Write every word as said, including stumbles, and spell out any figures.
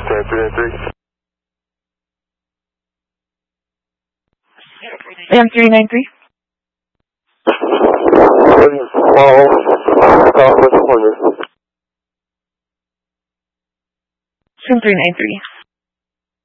three nine three. I M three nine three. Small, Southwest Corner. Sim three nine three.